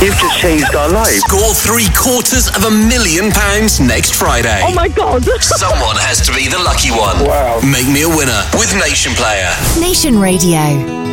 You've just changed our lives. Score £750,000 next Friday. Oh my God. Someone has to be the lucky one. Wow. Make me a winner with Nation Player. Nation Radio.